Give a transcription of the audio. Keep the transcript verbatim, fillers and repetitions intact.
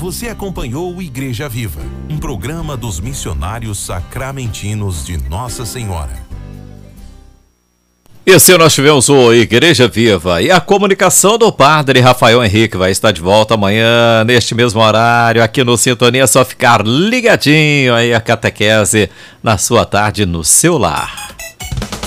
Você acompanhou o Igreja Viva, um programa dos missionários sacramentinos de Nossa Senhora. E assim nós tivemos o Igreja Viva e a comunicação do Padre Rafael Henrique vai estar de volta amanhã, neste mesmo horário, aqui no Sintonia. É só ficar ligadinho aí a catequese na sua tarde, no seu lar.